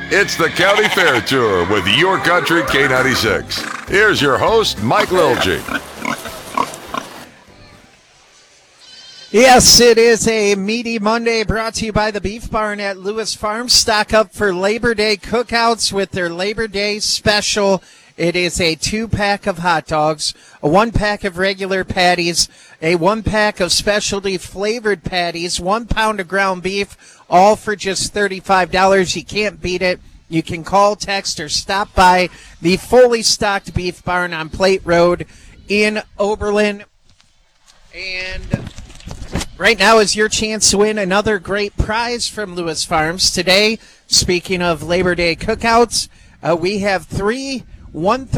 It's the County Fair Tour with Your Country K96. Here's your host, Mike Lilgy. Yes, it is a meaty Monday brought to you by the Beef Barn at Lewis Farm. Stock up for Labor Day cookouts with their Labor Day special. It is a 2-pack of hot dogs, a 1-pack of regular patties, a 1-pack of specialty flavored patties, 1 pound of ground beef, all for just $35. You can't beat it. You can call, text, or stop by the fully stocked Beef Barn on Plate Road in Oberlin. And right now is your chance to win another great prize from Lewis Farms. Today, speaking of Labor Day cookouts, we have 3 130